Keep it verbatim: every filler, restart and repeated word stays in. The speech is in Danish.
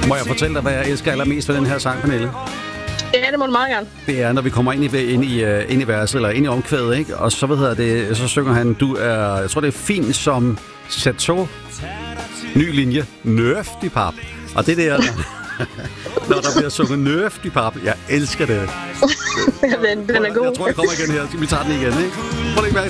Må jeg fortælle dig, hvad jeg elsker allermest ved den her sang, Pernille? Ja, det må du meget gerne. Det er, når vi kommer ind i, ind i, uh, ind i verset, eller ind i omkvædet, ikke? Og så, hvad hedder det, så synger han, du er, jeg tror, det er fint som Chateau, ny linje, nøftig pap. Og det der, når der bliver sunget nøftig pap, jeg elsker det. den, den er god. Jeg tror, jeg kommer igen her. Vi tager den igen, ikke? Prøv lige